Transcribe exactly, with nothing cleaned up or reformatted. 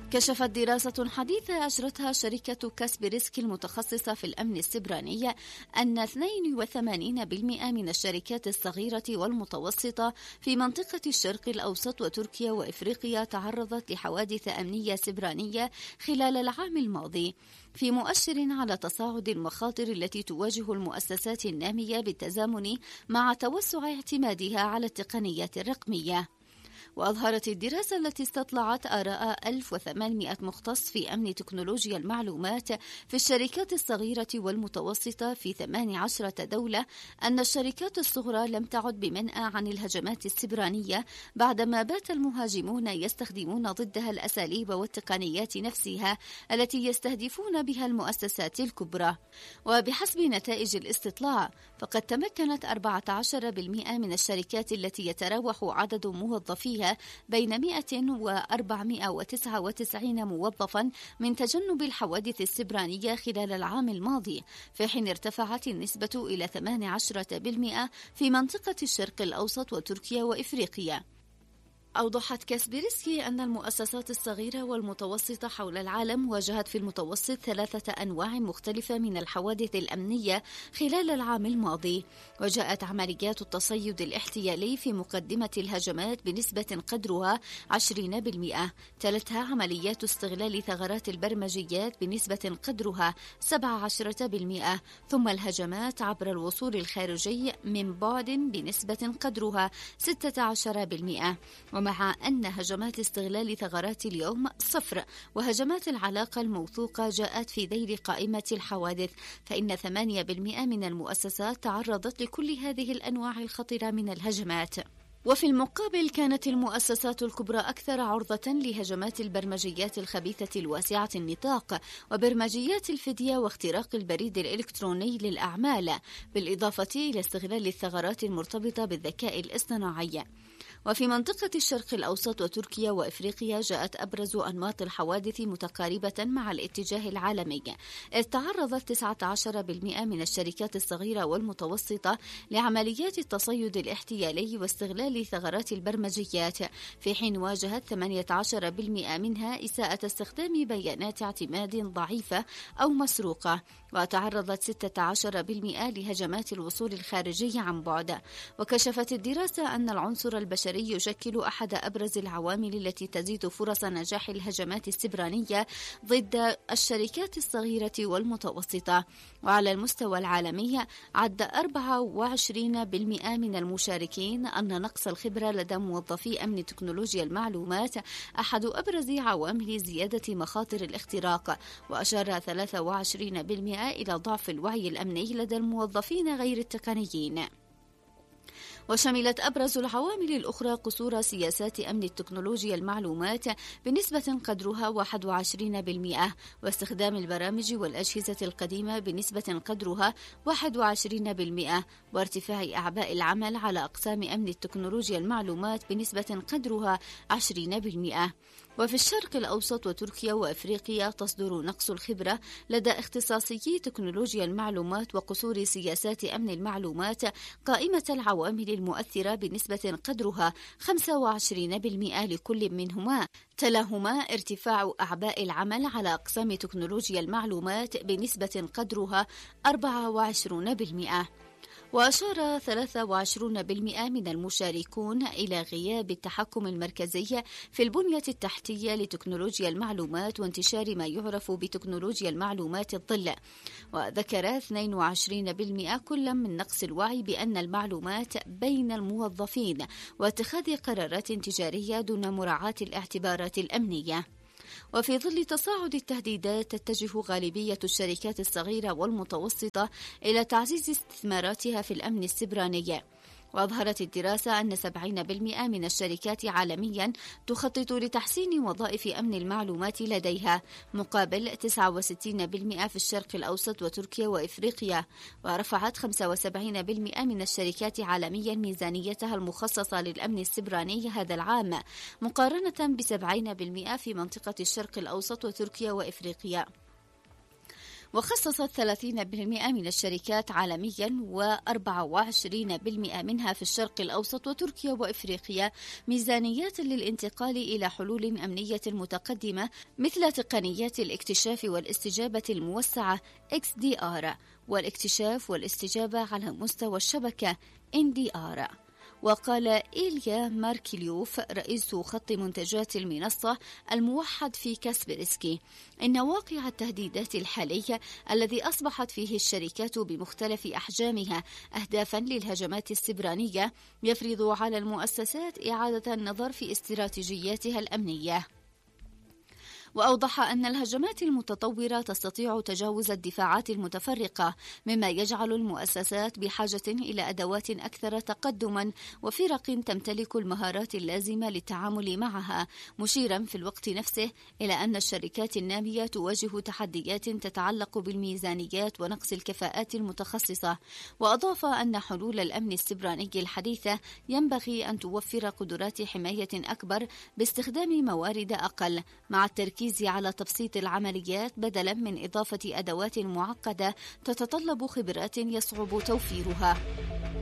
كشفت دراسة حديثة أجرتها شركة كاسبرسكي المتخصصة في الأمن السبراني أن اثنين وثمانين بالمئة من الشركات الصغيرة والمتوسطة في منطقة الشرق الأوسط وتركيا وإفريقيا تعرضت لحوادث أمنية سبرانية خلال العام الماضي، في مؤشر على تصاعد المخاطر التي تواجه المؤسسات النامية بالتزامن مع توسع اعتمادها على التقنيات الرقمية. وأظهرت الدراسة التي استطلعت آراء ألف وثمانمئة مختص في أمن تكنولوجيا المعلومات في الشركات الصغيرة والمتوسطة في ثمان عشرة دولة أن الشركات الصغرى لم تعد بمنأى عن الهجمات السبرانية بعدما بات المهاجمون يستخدمون ضدها الأساليب والتقنيات نفسها التي يستهدفون بها المؤسسات الكبرى. وبحسب نتائج الاستطلاع فقد تمكنت أربعة عشر بالمئة من الشركات التي يتراوح عدد موظفيها بين مئة وأربعمئة وتسعة وتسعين موظفا من تجنب الحوادث السبرانية خلال العام الماضي، في حين ارتفعت النسبة إلى ثمان عشرة بالمئة في منطقة الشرق الأوسط وتركيا وإفريقيا. أوضحت كاسبرسكي أن المؤسسات الصغيرة والمتوسطة حول العالم واجهت في المتوسط ثلاثة أنواع مختلفة من الحوادث الأمنية خلال العام الماضي، وجاءت عمليات التصيد الاحتيالي في مقدمة الهجمات بنسبة قدرها عشرين بالمئة، تلتها عمليات استغلال ثغرات البرمجيات بنسبة قدرها سبعة عشر بالمئة، ثم الهجمات عبر الوصول الخارجي من بعد بنسبة قدرها ستة عشر بالمئة. ومع أن هجمات استغلال ثغرات اليوم صفر، وهجمات العلاقة الموثوقة جاءت في ذيل قائمة الحوادث، فإن ثمانية بالمئة من المؤسسات تعرضت لكل هذه الأنواع الخطرة من الهجمات. وفي المقابل كانت المؤسسات الكبرى أكثر عرضة لهجمات البرمجيات الخبيثة الواسعة النطاق وبرمجيات الفدية واختراق البريد الإلكتروني للأعمال، بالإضافة إلى استغلال الثغرات المرتبطة بالذكاء الاصطناعي. وفي منطقة الشرق الأوسط وتركيا وإفريقيا جاءت أبرز أنماط الحوادث متقاربة مع الاتجاه العالمي، إذ تعرضت تسعة عشر بالمئة من الشركات الصغيرة والمتوسطة لعمليات التصيد الاحتيالي واستغلال ثغرات البرمجيات، في حين واجهت ثمانية عشر بالمئة منها إساءة استخدام بيانات اعتماد ضعيفة أو مسروقة، وتعرضت ستة عشر بالمئة لهجمات الوصول الخارجي عن بعد. وكشفت الدراسة أن العنصر البشري يشكل أحد أبرز العوامل التي تزيد فرص نجاح الهجمات السبرانية ضد الشركات الصغيرة والمتوسطة. وعلى المستوى العالمي عد أربعة وعشرين بالمئة من المشاركين أن نقص الخبرة لدى موظفي أمن تكنولوجيا المعلومات أحد أبرز عوامل زيادة مخاطر الاختراق، وأشار ثلاثة وعشرين بالمئة إلى ضعف الوعي الأمني لدى الموظفين غير التقنيين. وشملت أبرز العوامل الأخرى قصور سياسات أمن التكنولوجيا المعلومات بنسبة قدرها واحد وعشرين بالمئة، واستخدام البرامج والأجهزة القديمة بنسبة قدرها واحد وعشرين بالمئة، وارتفاع أعباء العمل على أقسام أمن التكنولوجيا المعلومات بنسبة قدرها عشرين بالمئة. وفي الشرق الأوسط وتركيا وإفريقيا تصدر نقص الخبرة لدى اختصاصيي تكنولوجيا المعلومات وقصور سياسات أمن المعلومات قائمة العوامل المؤثرة بنسبة قدرها خمسة وعشرين بالمئة لكل منهما، تلاهما ارتفاع أعباء العمل على أقسام تكنولوجيا المعلومات بنسبة قدرها أربعة وعشرين بالمئة. وأشار ثلاثة وعشرين بالمئة من المشاركون إلى غياب التحكم المركزي في البنية التحتية لتكنولوجيا المعلومات وانتشار ما يعرف بتكنولوجيا المعلومات الظل. وذكر اثنين وعشرين بالمئة كل من نقص الوعي بأن المعلومات بين الموظفين واتخاذ قرارات تجارية دون مراعاة الاعتبارات الأمنية. وفي ظل تصاعد التهديدات تتجه غالبية الشركات الصغيرة والمتوسطة إلى تعزيز استثماراتها في الأمن السبراني. وأظهرت الدراسة أن سبعين بالمئة من الشركات عالميا تخطط لتحسين وظائف أمن المعلومات لديها، مقابل تسعة وستين بالمئة في الشرق الأوسط وتركيا وإفريقيا. ورفعت خمسة وسبعين بالمئة من الشركات عالميا ميزانيتها المخصصة للأمن السبراني هذا العام، مقارنة بسبعين بالمئة في منطقة الشرق الأوسط وتركيا وإفريقيا. وخصصت ثلاثين بالمئة من الشركات عالميا وأربعة وعشرين بالمئة منها في الشرق الأوسط وتركيا وإفريقيا ميزانيات للانتقال إلى حلول أمنية متقدمة مثل تقنيات الاكتشاف والاستجابة الموسعة إكس دي آر والاكتشاف والاستجابة على مستوى الشبكة إن دي آر. وقال إيليا ماركيليوف رئيس خط منتجات المنصة الموحد في كاسبرسكي إن واقع التهديدات الحالي الذي أصبحت فيه الشركات بمختلف أحجامها أهدافا للهجمات السبرانية يفرض على المؤسسات إعادة النظر في استراتيجياتها الأمنية. وأوضح أن الهجمات المتطورة تستطيع تجاوز الدفاعات المتفرقة مما يجعل المؤسسات بحاجة إلى أدوات أكثر تقدما وفرق تمتلك المهارات اللازمة للتعامل معها، مشيرا في الوقت نفسه إلى أن الشركات النامية تواجه تحديات تتعلق بالميزانيات ونقص الكفاءات المتخصصة. وأضاف أن حلول الأمن السبراني الحديثة ينبغي أن توفر قدرات حماية أكبر باستخدام موارد أقل مع التركيز على تبسيط العمليات بدلا من إضافة أدوات معقدة تتطلب خبرات يصعب توفيرها.